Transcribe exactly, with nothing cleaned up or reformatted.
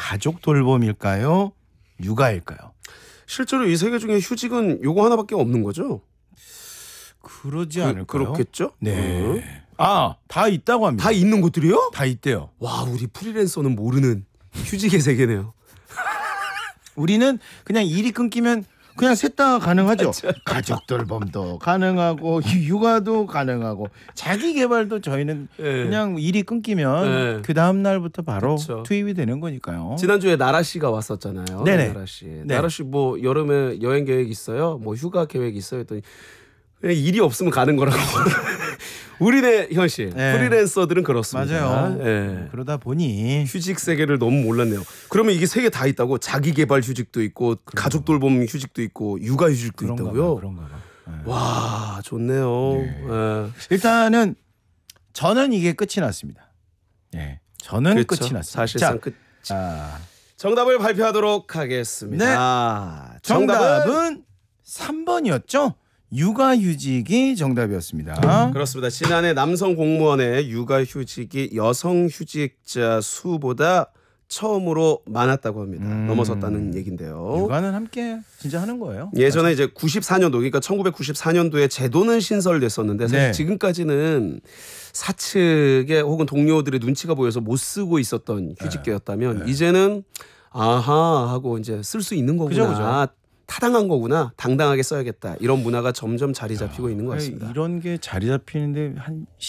가족 돌봄일까요? 육아일까요? 실제로 이 세 개 중에 휴직은 요거 하나밖에 없는 거죠? 그러지 그, 않을까요? 그렇겠죠? 네. 어. 아, 다 있다고 합니다. 다 있는 곳들이요? 다 있대요. 와, 우리 프리랜서는 모르는 휴직의 세계네요. 우리는 그냥 일이 끊기면 그냥 셋 다 가능하죠. 가족 돌봄도 가능하고 육아도 가능하고 자기 개발도 저희는 네. 그냥 일이 끊기면 네. 그 다음 날부터 바로 그쵸. 투입이 되는 거니까요. 지난주에 나라 씨가 왔었잖아요. 네네. 나라 씨. 네. 나라 씨 뭐 여름에 여행 계획 있어요? 뭐 휴가 계획 있어요? 했더니 그냥 일이 없으면 가는 거라고. 우리네 현실 네. 프리랜서들은 그렇습니다. 맞아요. 예. 그러다 보니 휴직 세계를 너무 몰랐네요. 그러면 이게 세 개 다 있다고? 자기 개발 휴직도 있고 가족 돌봄 휴직도 있고 육아 휴직도 그런가 있다고요? 봐, 그런가 봐. 네. 와, 좋네요. 네. 예. 일단은 저는 이게 끝이 났습니다. 예, 저는 그렇죠. 끝이 났습니다. 사실상 자, 끝. 아, 정답을 발표하도록 하겠습니다. 네. 정답은, 정답은 삼 번이었죠. 육아휴직이 정답이었습니다. 그렇습니다. 지난해 남성 공무원의 육아휴직이 여성 휴직자 수보다 처음으로 많았다고 합니다. 음. 넘어섰다는 얘긴데요. 육아는 함께 진짜 하는 거예요. 예전에 이제 구십사 년도 그러니까 천구백구십사 년도에 제도는 신설됐었는데 사실 네. 지금까지는 사측의 혹은 동료들의 눈치가 보여서 못 쓰고 있었던 휴직계였다면 네. 이제는 아하 하고 이제 쓸 수 있는 거구나. 그죠, 그죠. 타당한 거구나. 당당하게 써야겠다. 이런 문화가 점점 자리 잡히고 있는 것 같습니다. 이런 게 자리 잡히는데 한